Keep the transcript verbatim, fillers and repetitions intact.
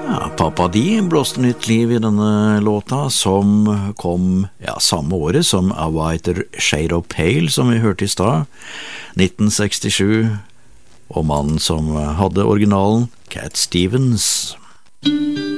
Ja, Papa Dee blåste nytt liv i denne låta, som kom ja, samme året som A Whiter Shade of Pale, som vi hørte i stad, nitten sekstisju, og mannen som hadde originalen, Cat Stevens.